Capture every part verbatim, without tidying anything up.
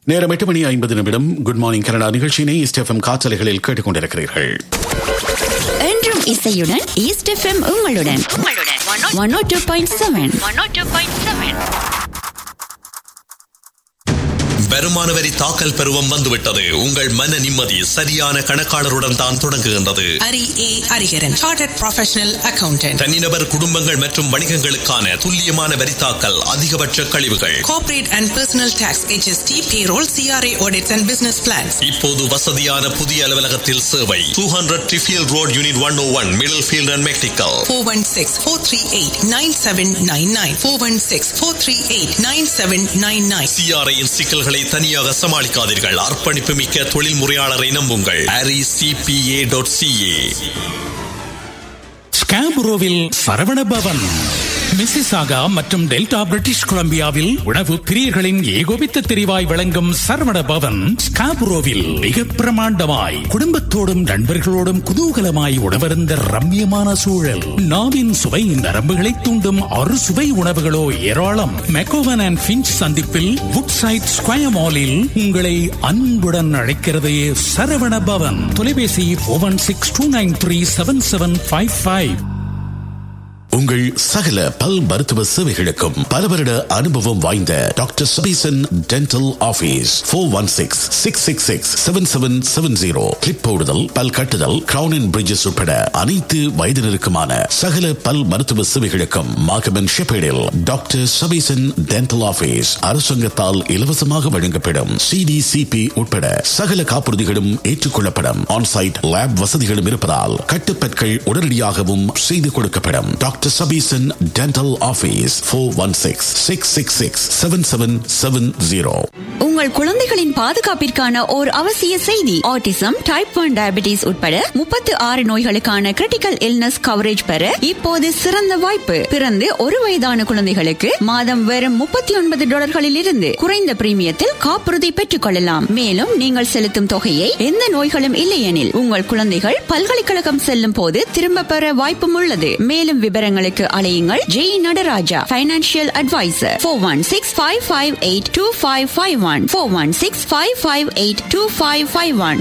நேரம் எட்டு மணி ஐம்பது நிமிடம். குட் மார்னிங் கனடா நிகழ்ச்சியினை ஈஸ்ட் எஃப்எம் காற்றலைகளில் கேட்டுக் கொண்டிருக்கிறீர்கள். என்றும் இசையுடன் ஈஸ்ட் எஃப்எம் உங்களுடன் ஒன் ஓ டூ பாயிண்ட் செவன். வருமான வரி தாக்கல் பருவம் வந்துவிட்டது. உங்கள் மன நிம்மதி சரியான கணக்காளருடன் தான் தொடங்குகின்றது. அரி ஏ ஹரிஹரன், சார்ட்டர்ட் ப்ரொஃபஷனல் அக்கவுண்டன்ட். தனிநபர், குடும்பங்கள் மற்றும் வணிகங்களுக்கான துல்லியமான வரி தாக்கல், அதிகபட்ச கழிவுகள், corporate and personal tax, H S T, payroll, C R A audits and business plans. இப்போது வசதியான புதிய அலுவலகத்தில் சேவை. two hundred Triffield Road, Unit one oh one, Middlefield and Mechanical. four one six, four three eight, nine seven nine nine four one six, four three eight, nine seven nine nine. C R A-யின் சிக்கல்களை தனியாக சமாளிக்காதீர்கள். அர்ப்பணிப்பு மிக்க தொழில் முறையாளரை நம்புங்கள். ari c p a dot c a. ஸ்காபுரோவில் Saravana Pawan, Mississauga மற்றும் delta British கொலம்பியாவில் உணவு பிரியர்களின் ஏகோபித்த தெரிவாய் வழங்கும் சரவண பவன் ஸ்காபுரோவில் மிக பிரமாண்டமாய் குடும்பத்தோடும் நண்பர்களோடும் குதூகலமாய் உணவருந்த ரம்யமான சூழல். நாவின் சுவை நரம்புகளை தூண்டும் அறு சுவை உணவுகளோ ஏராளம். மெக்கோவன் அண்ட் பிஞ்ச் சந்திப்பில் வுட் சைட் ஸ்கொயர் மாலில் உங்களை அன்புடன் அழைக்கிறது சரவண பவன். தொலைபேசி four one six two nine three seven seven five five. உங்கள் சகல பல் மருத்துவ சேவைகளுக்கும் பல வருட அனுபவம் வாய்ந்த doctor Sabesan dental office. Four one six six six six seven seven seven zero. Clip போடுதல், பல் கட்டுதல், கிரவுன் அண்ட் பிரிட்ஜஸ் உட்பட அனைத்து வயதினருக்குமான சகல பல் மருத்துவ சேவைகளுக்கும் மாகமன் ஷெப்பேடில் டாக்டர் சபீசன் டென்டல் ஆபீஸ் அரசாங்கத்தால் இலவசமாக வழங்கப்படும் C D C P உட்பட சகல காப்புறுதிகளும் ஏற்றுக்கொள்ளப்படும். ஆன்சைட் லேப் வசதிகளும் இருப்பதால் கட்டுப்பற்கள் உடனடியாகவும் செய்து கொடுக்கப்படும். Doctor Sabesan dental office four one six six six six seven seven seven zero. உங்கள் குழந்தைகளின் பாதுகாப்பிற்கான ஓர் அவசிய செய்தி. ஆட்டிசம், டைப் ஒன் டயபிட்டிஸ் உட்பட முப்பத்து ஆறு நோய்களுக்கான கிரிட்டிக்கல் இல்னஸ் கவரேஜ் பெற இப்போது சிறந்த வாய்ப்பு. பிறந்து ஒரு வயதான குழந்தைகளுக்கு மாதம் வெறும் முப்பத்தி ஒன்பது டாலர்களில் இருந்து குறைந்த பிரீமியத்தில் காப்புறுதி பெற்றுக் கொள்ளலாம். மேலும் நீங்கள் செலுத்தும் தொகையை எந்த நோய்களும் இல்லையெனில் உங்கள் குழந்தைகள் பல்கலைக்கழகம் செல்லும் போது திரும்ப பெற வாய்ப்பும் உள்ளது. மேலும் விவரங்களுக்கு அழையுங்கள் Jai Nataraja, financial advisor. four one six five five eight two five five one four one six five five eight two five five one.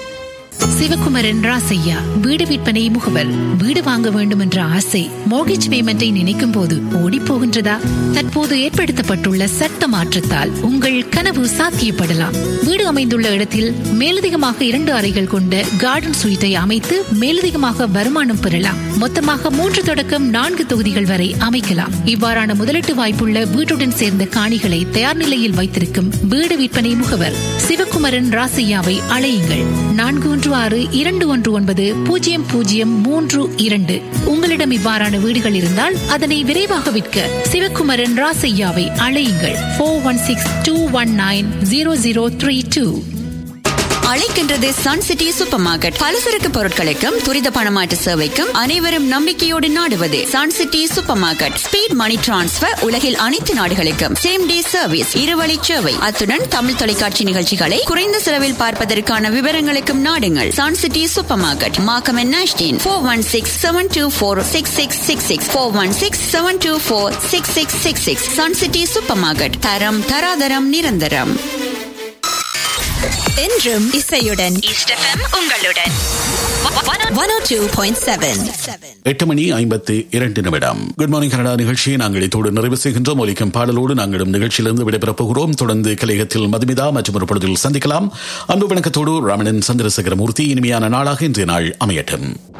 Sivakumaran Rasaiah, வீடு விற்பனை முகவர். வீடு வாங்க வேண்டும் என்ற ஆசை மோர்கேஜ் பேமெண்டை நினைக்கும் போது ஓடி போகின்றதா? தற்போது ஏற்படுத்தப்பட்டுள்ள சட்ட மாற்றத்தால் உங்கள் கனவு சாத்தியப்படலாம். வீடு அமைந்துள்ள இடத்தில் மேலதிகமாக இரண்டு அறைகள் கொண்ட கார்டன் சுயிட்டை அமைத்து மேலதிகமாக வருமானம் பெறலாம். மொத்தமாக மூன்று தொடக்கம் நான்கு தொகுதிகள் வரை அமைக்கலாம். இவ்வாறான முதலீட்டு வாய்ப்புள்ள வீட்டுடன் சேர்ந்த காணிகளை தயார் நிலையில் வைத்திருக்கும் வீடு விற்பனை முகவர் சிவகுமரன் ராசையாவை அழையுங்கள். நான்கு ஒன்று ஆறு இரண்டு ஒன்று ஒன்பது பூஜ்ஜியம் பூஜ்ஜியம் மூன்று இரண்டு. உங்களிடம் இவ்வாறான வீடுகள் இருந்தால் அதனை விரைவாக விற்க சிவகுமரன் ராசையாவை அழையுங்கள். four one six two one nine zero zero three two. அழைக்கின்றது சன் சிட்டி சூப்பர் மார்க்கெட். பலசரக்கு பொருட்களுக்கும் துரித பணமாற்று சேவைக்கும் அனைவரும் நம்பிக்கையோடு நாடுவது Sun city super market. Speed மணி டிரான்ஸ்பர் உலகில் அனைத்து நாடுகளுக்கும் சேம் டே சர்வீஸ், இருவழி சேவை. அத்துடன் தமிழ் தொலைக்காட்சி நிகழ்ச்சிகளை குறைந்த செலவில் பார்ப்பதற்கான விவரங்களுக்கும் நாடுங்கள் Sun city super market, Markham and நாஷ்டின். four one six seven two four six six six six four one six seven two four six six six six. Sun city super market, தரம் தராதரம் நிரந்தரம். என்றும் இசையுடன் ஈஸ்ட் எஃப்எம் உங்களுடன் one oh two point seven. எட்டு மணி ஐம்பத்தி இரண்டு நிமிடம். Good morning Canada நிகழ்ச்சியை நாங்கள் இதோடு நிறைவு செய்கின்றோம். ஒலிக்கும் பாடலோடு நாங்களும் நிகழ்ச்சியிலிருந்து விடைபெறப் போகிறோம். தொடர்ந்து கலையகத்தில் மதுமிதா மற்றும் ஒரு பொழுதில் சந்திக்கலாம். அன்பு வணக்கத்தோடு ராமணன் சந்திரசேகரமூர்த்தி. இனிமையான நாளாக இன்றைய நாள் அமையட்டும்.